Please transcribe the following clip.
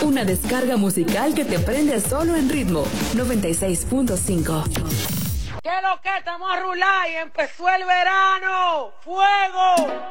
Una descarga musical que te prende solo en Ritmo 96.5. ¿Qué es lo que estamos a rular y empezó el verano? ¡Fuego!